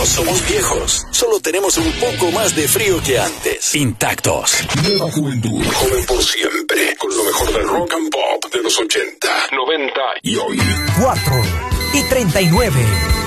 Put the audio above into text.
No somos viejos, solo tenemos un poco más de frío que antes. Intactos. Nueva juventud, joven por siempre, con lo mejor del rock and pop de los 80, 90 y hoy. 4:39.